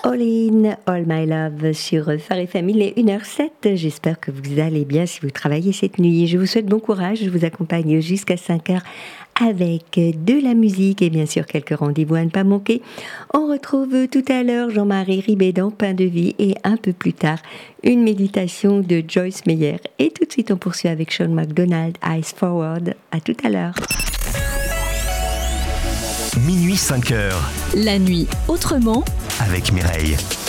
All in, all my love sur Phare FM. Il est 1h07. J'espère que vous allez bien si vous travaillez cette nuit. Je vous souhaite bon courage. Je vous accompagne jusqu'à 5h avec de la musique et bien sûr quelques rendez-vous à ne pas manquer. On retrouve tout à l'heure Jean-Marie Ribé dans Pain de vie et un peu plus tard une méditation de Joyce Meyer. Et tout de suite on poursuit avec Sean McDonald, Eyes Forward. À tout à l'heure. Minuit 5h. La nuit autrement Avec Mireille.